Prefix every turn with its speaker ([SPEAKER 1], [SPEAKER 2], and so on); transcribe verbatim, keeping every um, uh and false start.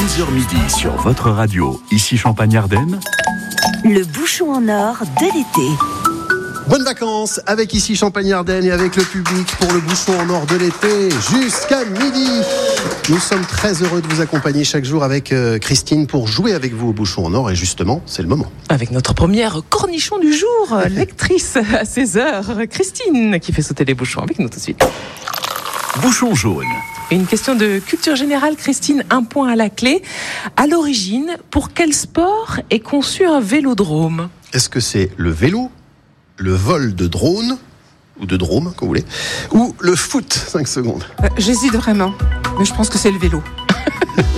[SPEAKER 1] onze heures midi sur votre radio, ici Champagne-Ardenne.
[SPEAKER 2] Le bouchon en or de l'été.
[SPEAKER 3] Bonnes vacances avec ici Champagne-Ardenne et avec le public pour le bouchon en or de l'été jusqu'à midi. Nous sommes très heureux de vous accompagner chaque jour avec euh, Christine pour jouer avec vous au bouchon en or et justement, c'est le moment.
[SPEAKER 4] Avec notre première cornichon du jour, lectrice à seize heures, Christine, qui fait sauter les bouchons avec nous tout de suite.
[SPEAKER 1] Bouchon jaune.
[SPEAKER 4] Une question de culture générale, Christine, un point à la clé. À l'origine, pour quel sport est conçu un vélodrome ?
[SPEAKER 3] Est-ce que c'est le vélo, le vol de drone, ou de drone, comme vous voulez, ou le foot ? cinq secondes.
[SPEAKER 5] Euh, J'hésite vraiment, mais je pense que c'est le vélo.